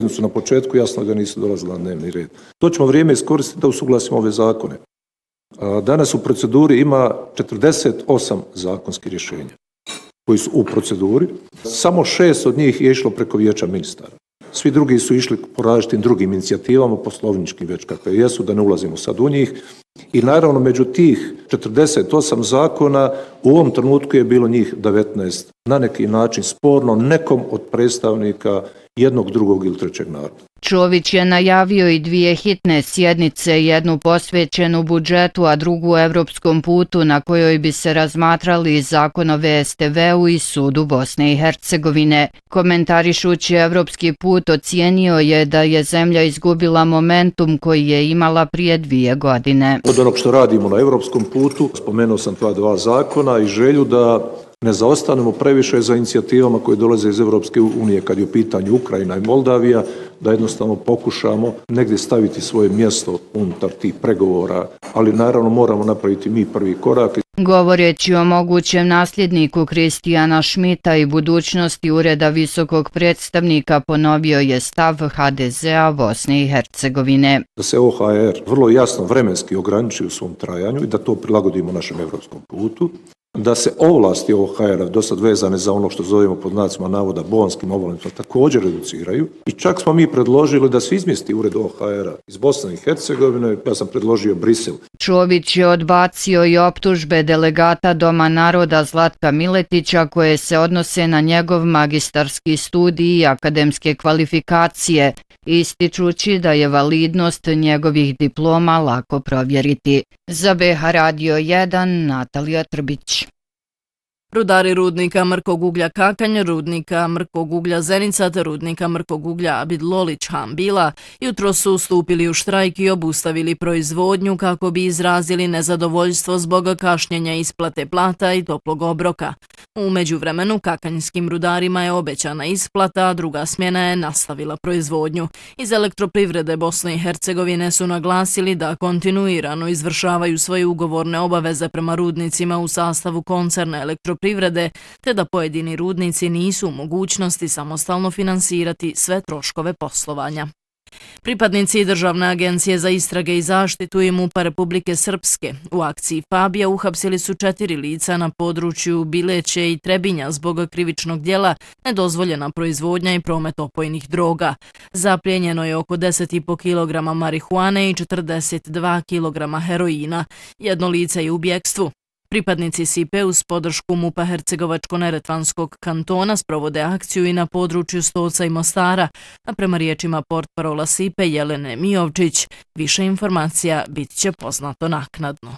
su na početku jasno da nisu dolazili na dnevni red. To ćemo vrijeme iskoristiti da usuglasimo ove zakone. Danas u proceduri ima 48 zakonskih rješenja koji su u proceduri. Samo 6 od njih je išlo preko vijeća ministara. Svi drugi su išli po različitim drugim inicijativama, poslovničkim već kakve jesu, da ne ulazimo sad u njih. I naravno među tih 48 zakona u ovom trenutku je bilo njih 19 na neki način sporno nekom od predstavnika jednog, drugog ili trećeg naroda. Čović je najavio i 2 hitne sjednice, jednu posvećenu budžetu, a drugu evropskom putu na kojoj bi se razmatrali zakon o VSTV-u i sudu Bosne i Hercegovine. Komentarišući evropski put, ocijenio je da je zemlja izgubila momentum koji je imala prije 2 godine. Od onog što radimo na evropskom putu, spomenuo sam ta 2 zakona i želju da ne zaostanemo previše za inicijativama koje dolaze iz Evropske unije kad je u pitanju Ukrajina i Moldavija, da jednostavno pokušamo negdje staviti svoje mjesto unutar tih pregovora, ali naravno moramo napraviti mi prvi korak. Govoreći o mogućem nasljedniku Kristijana Šmita i budućnosti Ureda visokog predstavnika, ponovio je stav HDZ-a Bosne i Hercegovine. Da se OHR vrlo jasno vremenski ograniči u svom trajanju i da to prilagodimo našem evropskom putu, da se ovlasti OHR-a do sad vezane za ono što zovemo pod znacima navoda bonskim ovlastima također reduciraju i čak smo mi predložili da se izmjesti ured OHR-a iz Bosne i Hercegovine, ja sam predložio Brisel. Čović je odbacio i optužbe delegata Doma naroda Zlatka Miletića koje se odnose na njegov magistarski studij i akademske kvalifikacije, ističući da je validnost njegovih diploma lako provjeriti. Za BH Radio 1, Natalija Trbić. Rudari rudnika Mrkog uglja Kakanj, rudnika Mrkog uglja Zenica te rudnika Mrkog uglja Abid Lolić Hambila jutro su stupili u štrajk i obustavili proizvodnju kako bi izrazili nezadovoljstvo zbog kašnjenja isplate plata i toplog obroka. U međuvremenu kakanjskim rudarima je obećana isplata, a druga smjena je nastavila proizvodnju. Iz Elektroprivrede Bosne i Hercegovine su naglasili da kontinuirano izvršavaju svoje ugovorne obaveze prema rudnicima u sastavu koncerna Elektroprivrede, te da pojedini rudnici nisu u mogućnosti samostalno finansirati sve troškove poslovanja. Pripadnici Državne agencije za istrage i zaštitu i MUP-a Republike Srpske u akciji Fabija uhapsili su 4 lica na području Bileće i Trebinja zbog krivičnog djela nedozvoljena proizvodnja i promet opojnih droga. Zaplijenjeno je oko 10,5 kg marihuane i 42 kg heroina. Jedno lice je u bjekstvu. Pripadnici SIPE uz podršku MUP-a Hercegovačko-neretvanskog kantona sprovode akciju i na području Stoca i Mostara, a prema riječima portparola SIPE Jelene Mijovčić, više informacija bit će poznato naknadno.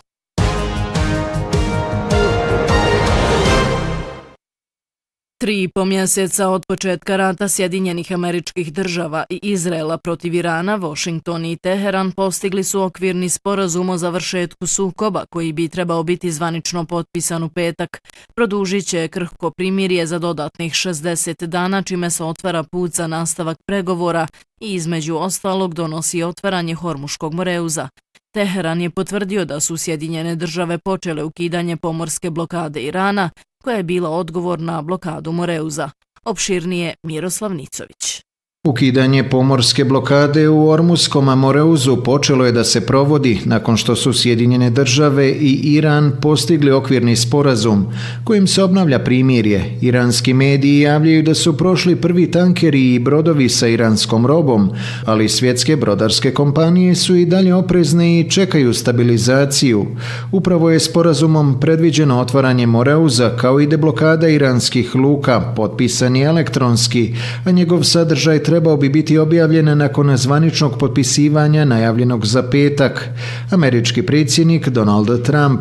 Tri i po mjeseca od početka rata Sjedinjenih Američkih Država i Izraela protiv Irana, Washington i Teheran postigli su okvirni sporazum o završetku sukoba koji bi trebao biti zvanično potpisan u petak. Produžit će krhko primirje za dodatnih 60 dana, čime se otvara put za nastavak pregovora i između ostalog donosi otvaranje Hormuškog moreuza. Teheran je potvrdio da su Sjedinjene Države počele ukidanje pomorske blokade Irana, koja je bila odgovor na blokadu Moreuza. Opširnije Miroslav Nicović. Ukidanje pomorske blokade u Ormuskom Moreuzu počelo je da se provodi nakon što su Sjedinjene Države i Iran postigli okvirni sporazum kojim se obnavlja primirje. Iranski mediji javljaju da su prošli prvi tankeri i brodovi sa iranskom robom, ali svjetske brodarske kompanije su i dalje oprezne i čekaju stabilizaciju. Upravo je sporazumom predviđeno otvaranje Moreuza kao i deblokada iranskih luka, potpisan je elektronski, a njegov sadržaj trebao bi biti objavljen nakon zvaničnog potpisivanja najavljenog za petak. Američki predsjednik Donald Trump.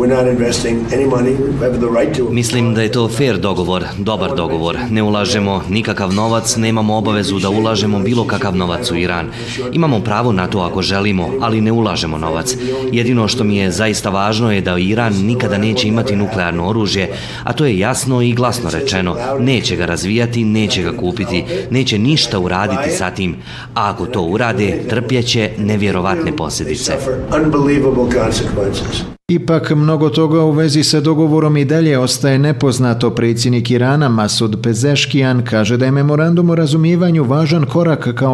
Mislim da je to fair dogovor, dobar dogovor. Ne ulažemo nikakav novac, nemamo obavezu da ulažemo bilo kakav novac u Iran. Imamo pravo na to ako želimo, ali ne ulažemo novac. Jedino što mi je zaista važno je da Iran nikada neće imati nuklearno oružje, a to je jasno i glasno rečeno. Neće ga razvijati, neće ga kupiti, neće ništa uraditi sa tim. A ako to urade, trpjeće nevjerovatne posljedice. Ipak mnogo toga u vezi sa dogovorom i dalje ostaje nepoznato. Predsjednik Irana Masud Pezeškijan kaže da je memorandum o razumijevanju važan korak kao